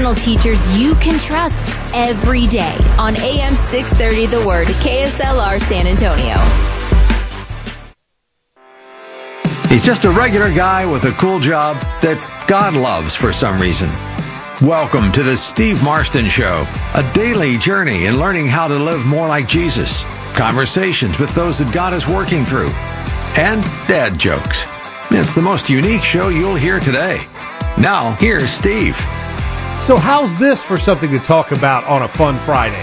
motivational teachers you can trust every day on AM 630 The Word, KSLR San Antonio. He's just a regular guy with a cool job that God loves for some reason. Welcome to the Steve Marston Show, a daily journey in learning how to live more like Jesus, conversations with those that God is working through, and dad jokes. It's the most unique show you'll hear today. Now, here's Steve. So how's this for something to talk about on a fun Friday?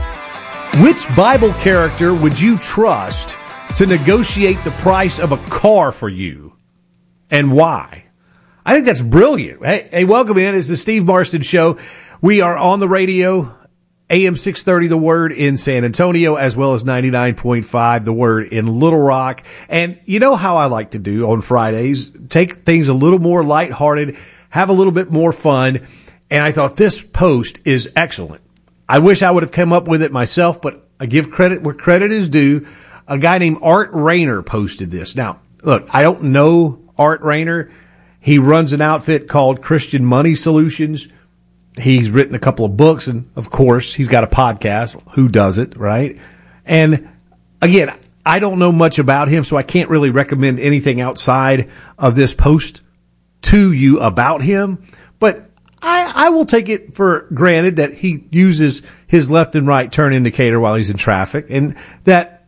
Which Bible character would you trust to negotiate the price of a car for you, and why? I think that's brilliant. Hey, welcome in. It's the Steve Marston Show. We are on the radio, AM 630 The Word in San Antonio, as well as 99.5 The Word in Little Rock. And you know how I like to do on Fridays, take things a little more lighthearted, have a little bit more fun. And I thought this post is excellent. I wish I would have come up with it myself, but I give credit where credit is due. A guy named Art Rayner posted this. Now, look, I don't know Art Rayner. He runs an outfit called Christian Money Solutions. He's written a couple of books, and of course, he's got a podcast. Who doesn't, right? And again, I don't know much about him, so I can't really recommend anything outside of this post to you about him. But I will take it for granted that he uses his left and right turn indicator while he's in traffic, and that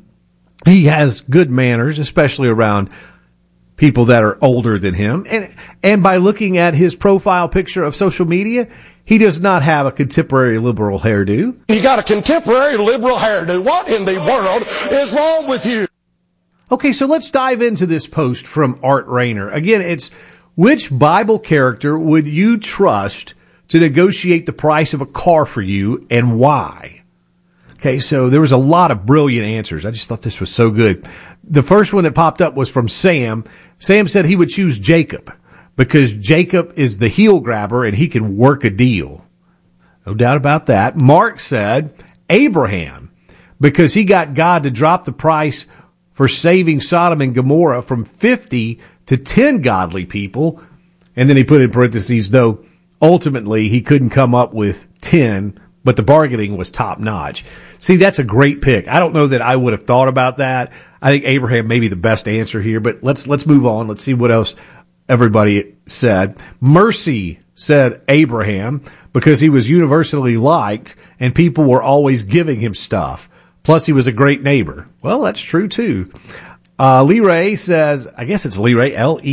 he has good manners, especially around people that are older than him. And by looking at his profile picture of social media, he does not have a contemporary liberal hairdo. You got a contemporary liberal hairdo. What in the world is wrong with you? Okay, so let's dive into this post from Art Rayner. Again, it's which Bible character would you trust to negotiate the price of a car for you, and why? Okay, so there was a lot of brilliant answers. I just thought this was so good. The first one that popped up was from Sam. Sam said he would choose Jacob because Jacob is the heel grabber and he can work a deal. No doubt about that. Mark said Abraham because he got God to drop the price for saving Sodom and Gomorrah from 50 to 10 godly people. And then he put in parentheses, though ultimately he couldn't come up with 10, but the bargaining was top notch. See, that's a great pick. I don't know that I would have thought about that. I think Abraham may be the best answer here, but let's move on. Let's see what else everybody said. Mercy said Abraham because he was universally liked and people were always giving him stuff. Plus, he was a great neighbor. Well, that's true too. Lee Ray says, I guess it's Lee Ray,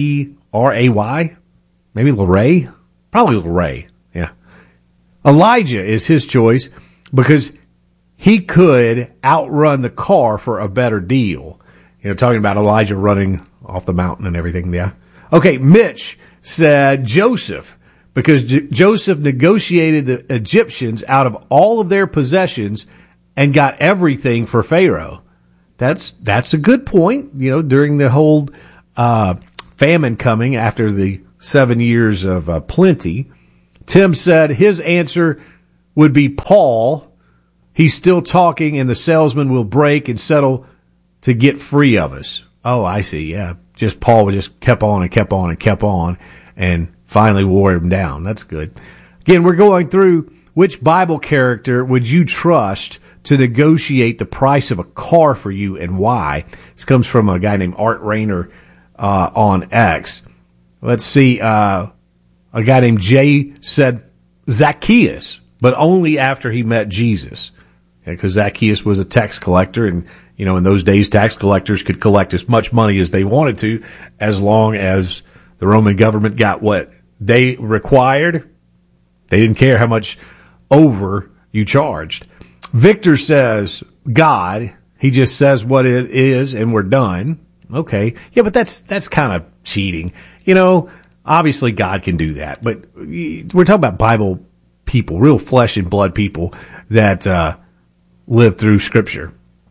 L-E-R-A-Y, maybe Leray, probably Leray. Yeah. Elijah is his choice because he could outrun the car for a better deal. You know, talking about Elijah running off the mountain and everything. Yeah. Okay. Mitch said Joseph because Joseph negotiated the Egyptians out of all of their possessions and got everything for Pharaoh. That's a good point. You know, during the whole, famine coming after the 7 years of plenty. Tim said his answer would be Paul. He's still talking and the salesman will break and settle to get free of us. Oh, I see. Yeah. Just Paul just kept on and kept on and kept on and finally wore him down. That's good. Again, we're going through which Bible character would you trust to negotiate the price of a car for you and why? This comes from a guy named Art Rayner on X. Let's see. A guy named Jay said Zacchaeus, but only after he met Jesus. Because Zacchaeus was a tax collector, and, you know, in those days, tax collectors could collect as much money as they wanted to, as long as the Roman government got what they required. They didn't care how much over you charged. Victor says God. He just says what it is, and we're done. Okay. Yeah, but that's kind of cheating. You know, obviously God can do that, but we're talking about Bible people, real flesh and blood people that live through Scripture.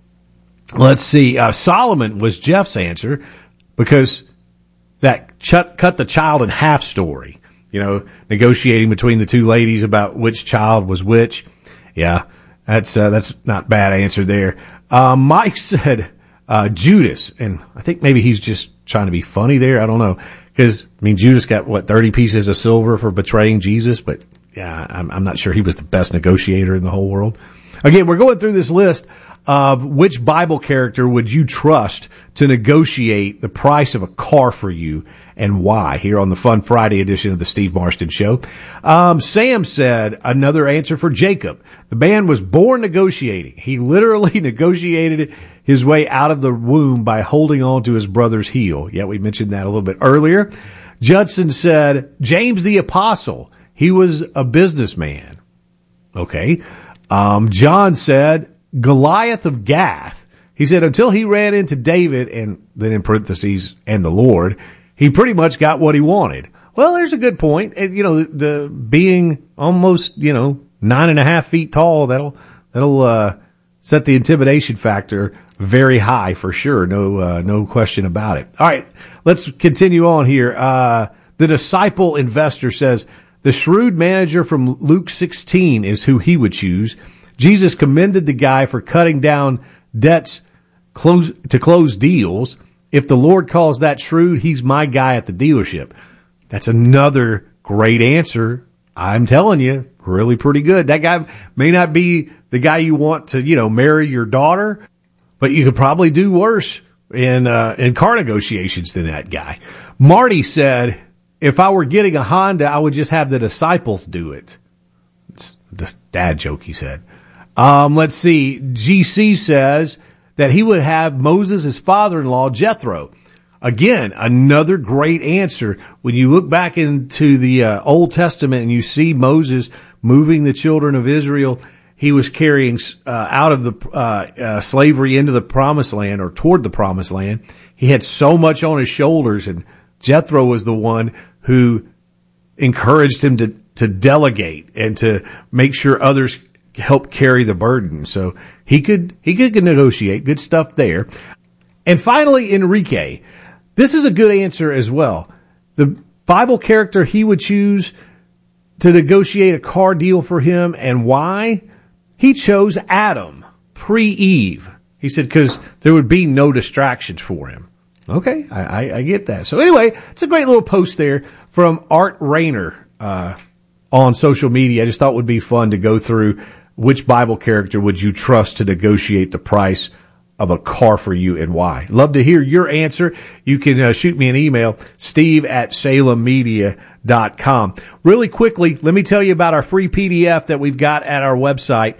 Let's see. Solomon was Jeff's answer because that cut the child in half story. You know, negotiating between the two ladies about which child was which. Yeah, that's not a bad answer there. Mike said Judas, and I think maybe he's just trying to be funny there. I don't know. Because, I mean, Judas got, 30 pieces of silver for betraying Jesus? But yeah, I'm not sure he was the best negotiator in the whole world. Again, we're going through this list of which Bible character would you trust to negotiate the price of a car for you and why, here on the Fun Friday edition of the Steve Marston Show. Sam said another answer for Jacob. The man was born negotiating. He literally negotiated his way out of the womb by holding on to his brother's heel. Yeah, we mentioned that a little bit earlier. Judson said James the Apostle. He was a businessman. Okay. John said Goliath of Gath. He said until he ran into David, and then in parentheses, and the Lord, he pretty much got what he wanted. Well, there's a good point. And, the being almost, 9.5 feet tall, that'll set the intimidation factor very high for sure. No question about it. All right, let's continue on here. The disciple investor says the shrewd manager from Luke 16 is who he would choose. Jesus commended the guy for cutting down debts to close deals. If the Lord calls that shrewd, he's my guy at the dealership. That's another great answer. I'm telling you, really pretty good. That guy may not be the guy you want to, marry your daughter, but you could probably do worse in car negotiations than that guy. Marty said, if I were getting a Honda, I would just have the disciples do it. It's a dad joke, he said. Let's see. GC says that he would have Moses' father-in-law, Jethro. Again, another great answer. When you look back into the Old Testament and you see Moses moving the children of Israel, he was carrying out of the slavery into the promised land or toward the promised land. He had so much on his shoulders, and Jethro was the one who encouraged him to delegate and to make sure others help carry the burden. So he could negotiate. Good stuff there. And finally, Enrique. This is a good answer as well. The Bible character he would choose to negotiate a car deal for him and why? He chose Adam, pre-Eve. He said because there would be no distractions for him. Okay, I get that. So anyway, it's a great little post there from Art Rayner on social media. I just thought it would be fun to go through which Bible character would you trust to negotiate the price of a car for you and why. Love to hear your answer. You can shoot me an email, steve@salemmedia.com. Really quickly, let me tell you about our free PDF that we've got at our website,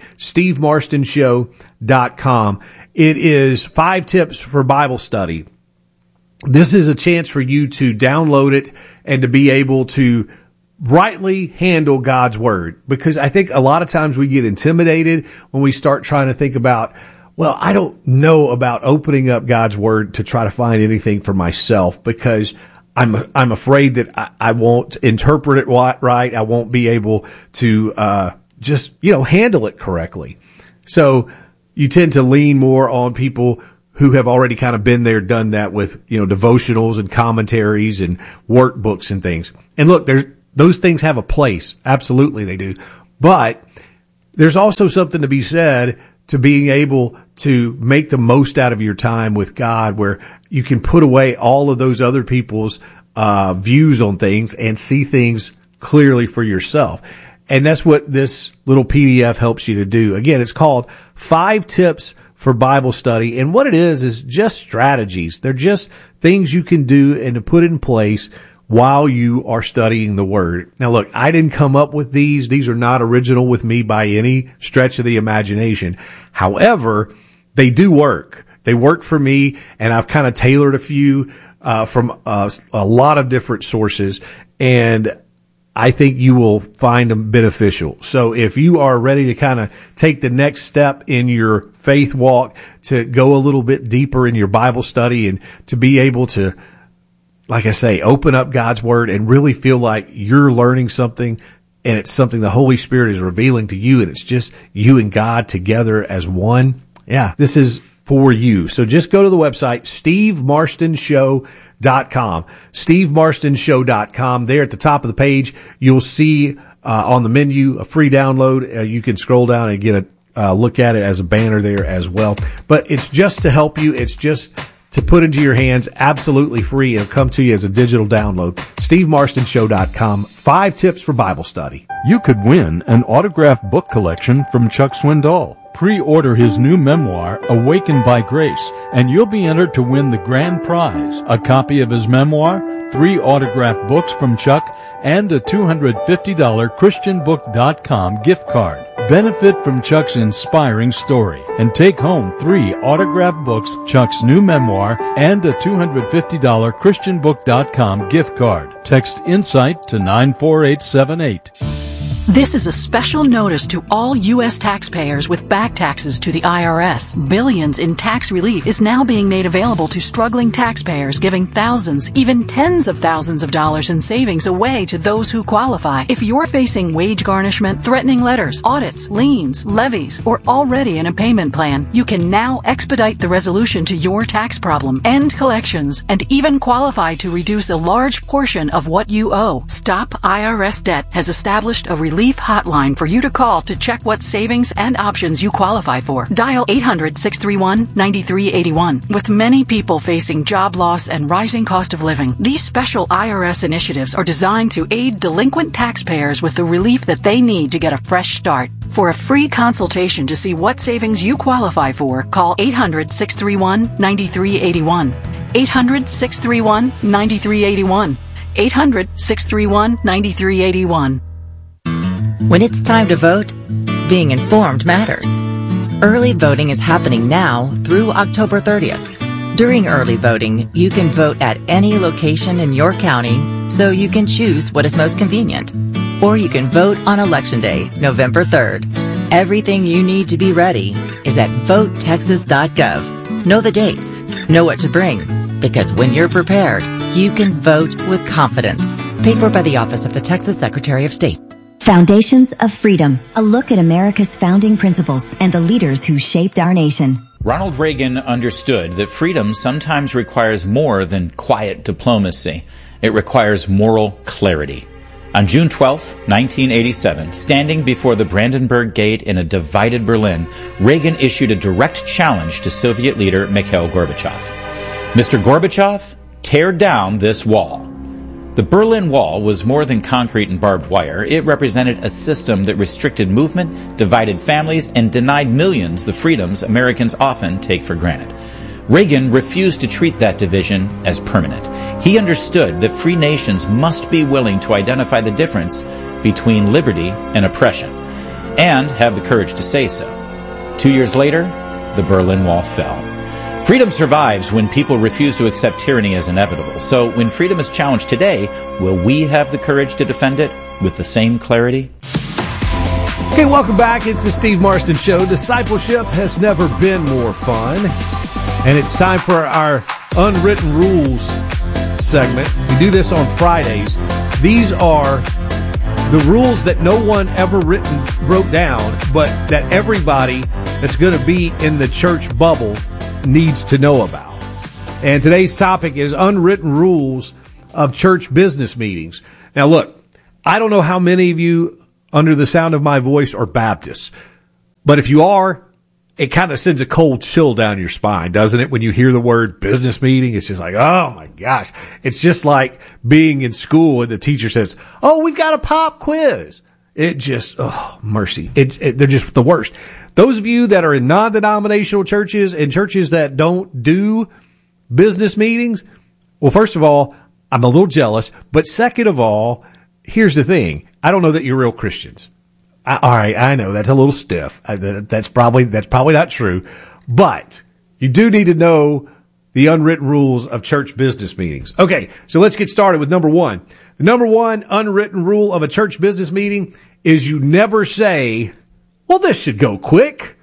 stevemarstonshow.com. It is 5 tips for Bible study. This is a chance for you to download it and to be able to rightly handle God's word, because I think a lot of times we get intimidated when we start trying to think about, well, I don't know about opening up God's word to try to find anything for myself because I'm afraid that I won't interpret it right. I won't be able to just handle it correctly. So you tend to lean more on people who have already kind of been there, done that with devotionals and commentaries and workbooks and things. And look, those things have a place. Absolutely they do. But there's also something to be said to being able to make the most out of your time with God, where you can put away all of those other people's views on things and see things clearly for yourself. And that's what this little PDF helps you to do. Again, it's called 5 Tips for Bible Study. And what it is just strategies. They're just things you can do and to put in place while you are studying the Word. Now look, I didn't come up with these. These are not original with me by any stretch of the imagination. However, they do work. They work for me, and I've kind of tailored a few from a lot of different sources, and I think you will find them beneficial. So if you are ready to kind of take the next step in your faith walk, to go a little bit deeper in your Bible study and to be able to, like I say, open up God's Word and really feel like you're learning something and it's something the Holy Spirit is revealing to you and it's just you and God together as one. Yeah, this is for you. So just go to the website, stevemarstonshow.com, stevemarstonshow.com. There at the top of the page, you'll see on the menu a free download. You can scroll down and get a look at it as a banner there as well. But it's just to help you. It's just to put into your hands, absolutely free. It'll come to you as a digital download. SteveMarstonShow.com. 5 tips for Bible study. You could win an autographed book collection from Chuck Swindoll. Pre-order his new memoir, Awakened by Grace, and you'll be entered to win the grand prize, a copy of his memoir, 3 autographed books from Chuck, and a $250 ChristianBook.com gift card. Benefit from Chuck's inspiring story and take home 3 autographed books, Chuck's new memoir, and a $250 ChristianBook.com gift card. Text INSIGHT to 94878. This is a special notice to all U.S. taxpayers with back taxes to the IRS. Billions in tax relief is now being made available to struggling taxpayers, giving thousands, even tens of thousands of dollars in savings away to those who qualify. If you're facing wage garnishment, threatening letters, audits, liens, levies, or already in a payment plan, you can now expedite the resolution to your tax problem, end collections, and even qualify to reduce a large portion of what you owe. Stop IRS Debt has established a relief hotline for you to call to check what savings and options you qualify for. Dial 800-631-9381. With many people facing job loss and rising cost of living, these special IRS initiatives are designed to aid delinquent taxpayers with the relief that they need to get a fresh start. For a free consultation to see what savings you qualify for, call 800-631-9381. 800-631-9381. 800-631-9381. When it's time to vote, being informed matters. Early voting is happening now through October 30th. During early voting, you can vote at any location in your county, so you can choose what is most convenient. Or you can vote on Election Day, November 3rd. Everything you need to be ready is at votetexas.gov. Know the dates, know what to bring, because when you're prepared, you can vote with confidence. Paid for by the Office of the Texas Secretary of State. Foundations of Freedom, a look at America's founding principles and the leaders who shaped our nation. Ronald Reagan understood that freedom sometimes requires more than quiet diplomacy. It requires moral clarity. On June 12, 1987, standing before the Brandenburg Gate in a divided Berlin, Reagan issued a direct challenge to Soviet leader Mikhail Gorbachev. Mr. Gorbachev, tear down this wall. The Berlin Wall was more than concrete and barbed wire. It represented a system that restricted movement, divided families, and denied millions the freedoms Americans often take for granted. Reagan refused to treat that division as permanent. He understood that free nations must be willing to identify the difference between liberty and oppression, and have the courage to say so. 2 years later, the Berlin Wall fell. Freedom survives when people refuse to accept tyranny as inevitable. So when freedom is challenged today, will we have the courage to defend it with the same clarity? Okay, welcome back. It's the Steve Marston Show. Discipleship has never been more fun. And it's time for our Unwritten Rules segment. We do this on Fridays. These are the rules that no one ever wrote down, but that everybody that's going to be in the church bubble needs to know about. And today's topic is unwritten rules of church business meetings. Now look, I don't know how many of you under the sound of my voice are Baptists, but if you are, it kind of sends a cold chill down your spine, doesn't it? When you hear the word business meeting, it's just like, oh my gosh. It's just like being in school and the teacher says, oh, we've got a pop quiz. It just, oh, mercy. They're just the worst. Those of you that are in non-denominational churches and churches that don't do business meetings, well, first of all, I'm a little jealous. But second of all, here's the thing. I don't know that you're real Christians. All right, I know that's a little stiff. That's probably not true. But you do need to know the unwritten rules of church business meetings. Okay, so let's get started with number one. The number one unwritten rule of a church business meeting is you never say, well, this should go quick.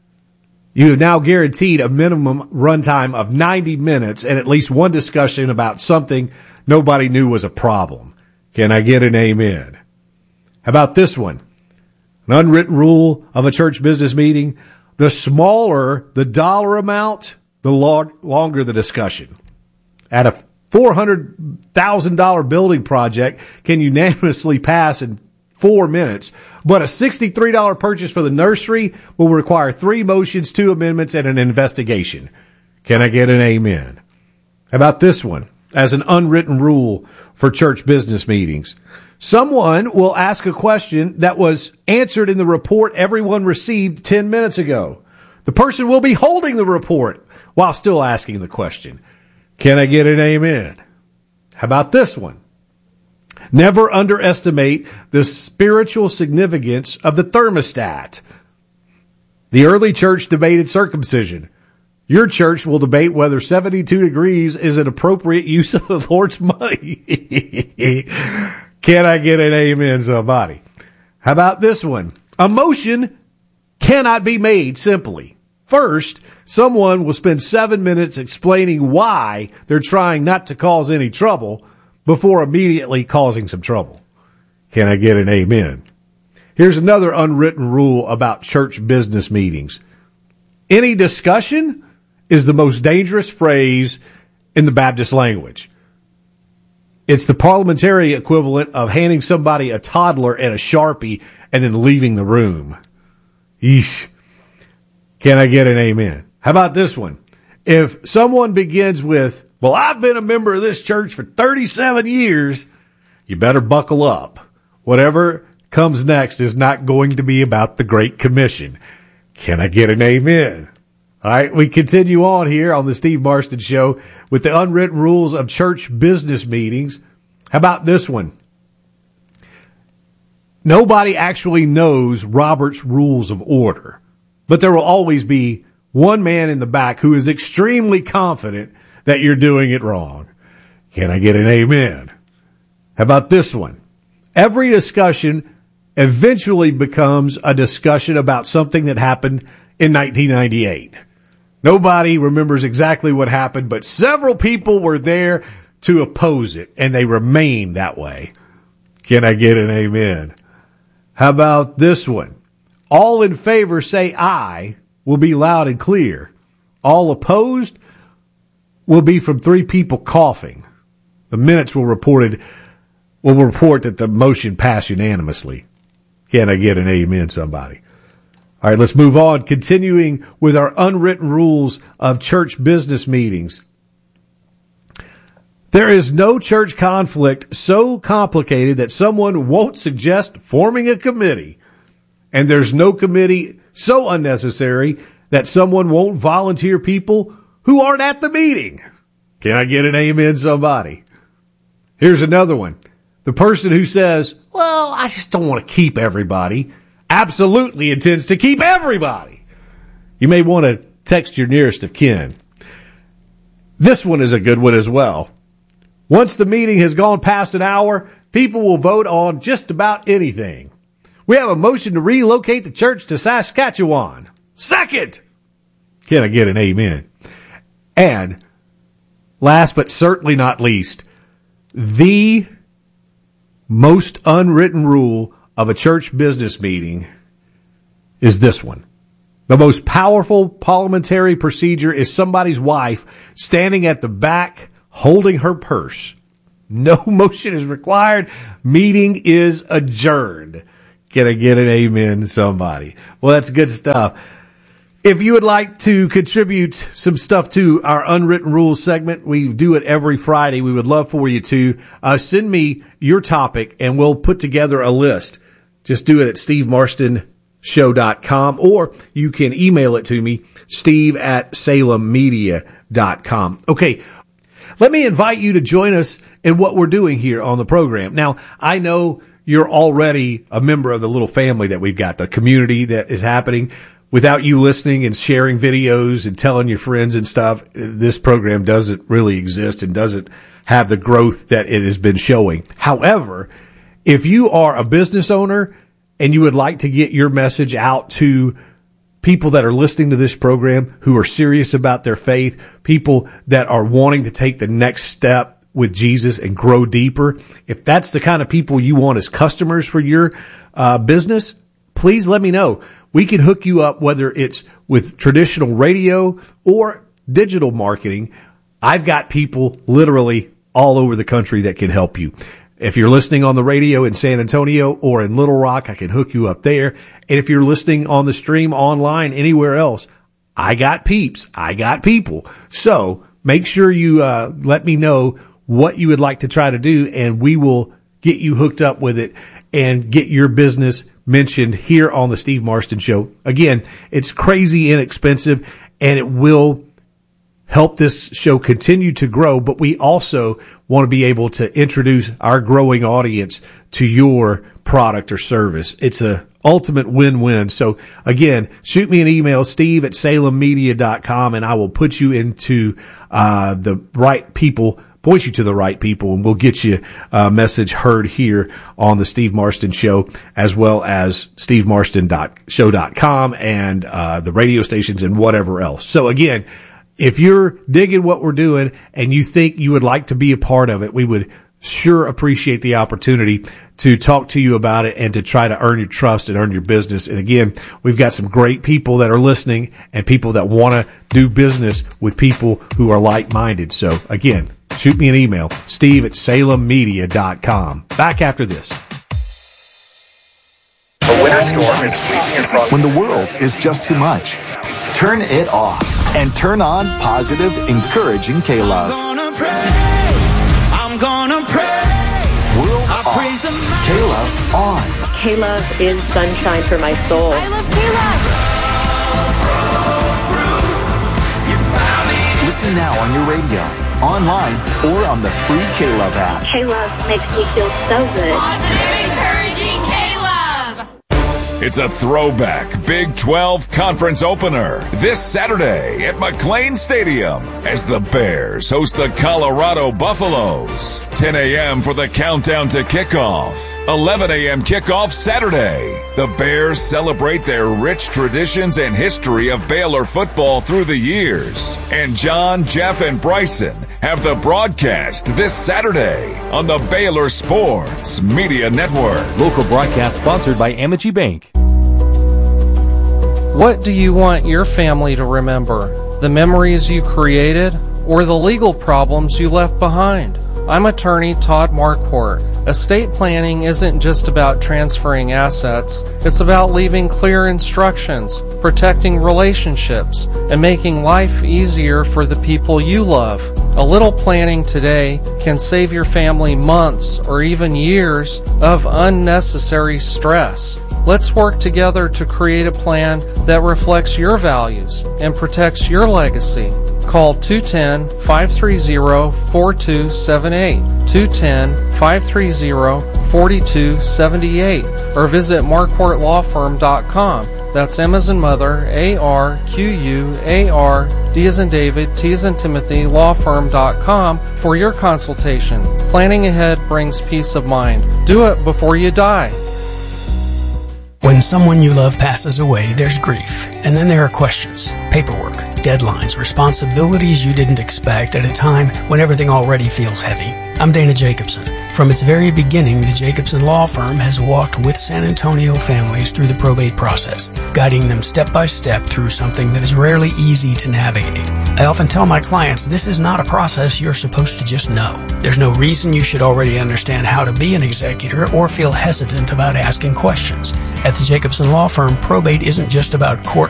You have now guaranteed a minimum runtime of 90 minutes and at least one discussion about something nobody knew was a problem. Can I get an amen? How about this one? An unwritten rule of a church business meeting, the smaller the dollar amount, the longer the discussion. At a $400,000 building project can unanimously pass in 4 minutes, but a $63 purchase for the nursery will require 3 motions, 2 amendments, and an investigation. Can I get an amen? How about this one? as an unwritten rule for church business meetings. Someone will ask a question that was answered in the report everyone received 10 minutes ago. The person will be holding the report while still asking the question. Can I get an amen? How about this one? Never underestimate the spiritual significance of the thermostat. The early church debated circumcision. Your church will debate whether 72 degrees is an appropriate use of the Lord's money. Can I get an amen, somebody? How about this one? A motion cannot be made simply. First, someone will spend 7 minutes explaining why they're trying not to cause any trouble before immediately causing some trouble. Can I get an amen? Here's another unwritten rule about church business meetings. Any discussion is the most dangerous phrase in the Baptist language. It's the parliamentary equivalent of handing somebody a toddler and a Sharpie and then leaving the room. Yeesh. Can I get an amen? How about this one? If someone begins with, well, I've been a member of this church for 37 years, you better buckle up. Whatever comes next is not going to be about the Great Commission. Can I get an amen? All right, we continue on here on the Steve Marston Show with the unwritten rules of church business meetings. How about this one? Nobody actually knows Robert's Rules of Order, but there will always be one man in the back who is extremely confident that you're doing it wrong. Can I get an amen? How about this one? Every discussion eventually becomes a discussion about something that happened in 1998. Nobody remembers exactly what happened, but several people were there to oppose it, and they remain that way. Can I get an amen? How about this one? All in favor say aye will be loud and clear. All opposed will be from 3 people coughing. The minutes will report that the motion passed unanimously. Can I get an amen, somebody? All right, let's move on. Continuing with our unwritten rules of church business meetings. There is no church conflict so complicated that someone won't suggest forming a committee. And there's no committee so unnecessary that someone won't volunteer people who aren't at the meeting. Can I get an amen, somebody? Here's another one. The person who says, well, I just don't want to keep everybody, absolutely intends to keep everybody. You may want to text your nearest of kin. This one is a good one as well. Once the meeting has gone past an hour, people will vote on just about anything. We have a motion to relocate the church to Saskatchewan. Second! Can I get an amen? And last but certainly not least, the most unwritten rule of a church business meeting is this one. The most powerful parliamentary procedure is somebody's wife standing at the back holding her purse. No motion is required. Meeting is adjourned. Can I get an amen, somebody? Well, that's good stuff. If you would like to contribute some stuff to our Unwritten Rules segment, we do it every Friday. We would love for you to send me your topic, and we'll put together a list. Just do it at stevemarstonshow.com, or you can email it to me, steve@salemmedia.com. Okay, let me invite you to join us in what we're doing here on the program. Now, I know you're already a member of the little family that we've got, the community that is happening. Without you listening and sharing videos and telling your friends and stuff, this program doesn't really exist and doesn't have the growth that it has been showing. However, if you are a business owner and you would like to get your message out to people that are listening to this program who are serious about their faith, people that are wanting to take the next step with Jesus and grow deeper, if that's the kind of people you want as customers for your business, please let me know. We can hook you up, whether it's with traditional radio or digital marketing. I've got people literally all over the country that can help you. If you're listening on the radio in San Antonio or in Little Rock, I can hook you up there. And if you're listening on the stream online anywhere else, I got peeps. I got people. So make sure you let me know what you would like to try to do, and we will get you hooked up with it and get your business mentioned here on the Steve Marston Show. Again, it's crazy inexpensive, and it will help this show continue to grow, but we also want to be able to introduce our growing audience to your product or service. It's a ultimate win-win. So again, shoot me an email, steve@salemmedia.com, and I will put you into the right people, point you to the right people, and we'll get you a message heard here on the Steve Marston Show, as well as stevemarston.show.com and the radio stations and whatever else. So again, if you're digging what we're doing and you think you would like to be a part of it, we would sure appreciate the opportunity to talk to you about it and to try to earn your trust and earn your business. And again, we've got some great people that are listening and people that want to do business with people who are like-minded. So again, shoot me an email, steve@salemmedia.com. Back after this. When the world is just too much, turn it off and turn on positive, encouraging K-Love. I'm gonna pray. World off. K-Love on. K-Love is sunshine for my soul. I love K-Love. Listen now on your radio, online, or on the free K-Love app. K-Love makes me feel so good. Positive, encouraging K-Love. It's a throwback Big 12 conference opener this Saturday at McLean Stadium as the Bears host the Colorado Buffaloes. 10 a.m. for the countdown to kickoff. 11 a.m. kickoff Saturday. The Bears celebrate their rich traditions and history of Baylor football through the years. And John, Jeff, and Bryson have the broadcast this Saturday on the Baylor Sports Media Network. Local broadcast sponsored by Amity Bank. What do you want your family to remember? The memories you created or the legal problems you left behind? I'm attorney Todd Marquardt. Estate planning isn't just about transferring assets. It's about leaving clear instructions, protecting relationships, and making life easier for the people you love. A little planning today can save your family months or even years of unnecessary stress. Let's work together to create a plan that reflects your values and protects your legacy. Call 210-530-4278, 210-530-4278, or visit marquardtlawfirm.com. That's M as in mother, A-R-Q-U-A-R, D as in David, T as in Timothy, lawfirm.com for your consultation. Planning ahead brings peace of mind. Do it before you die. When someone you love passes away, there's grief. And then there are questions, paperwork, deadlines, responsibilities you didn't expect at a time when everything already feels heavy. I'm Dana Jacobson. From its very beginning, the Jacobson Law Firm has walked with San Antonio families through the probate process, guiding them step by step through something that is rarely easy to navigate. I often tell my clients this is not a process you're supposed to just know. There's no reason you should already understand how to be an executor or feel hesitant about asking questions. At the Jacobson Law Firm, probate isn't just about court